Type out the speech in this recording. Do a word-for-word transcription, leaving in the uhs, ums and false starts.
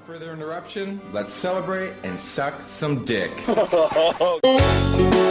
further interruption, let's celebrate and suck some dick.